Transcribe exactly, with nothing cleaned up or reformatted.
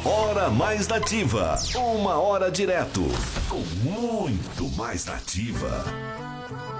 Hora Mais Nativa. Uma hora direto com muito mais nativa.